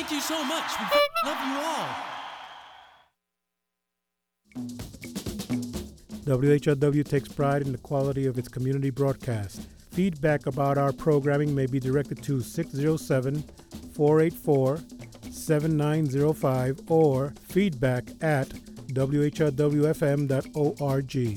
Thank you so much. We love you all. WHRW takes pride in the quality of its community broadcast. Feedback about our programming may be directed to 607-484-7905 or feedback@whrwfm.org.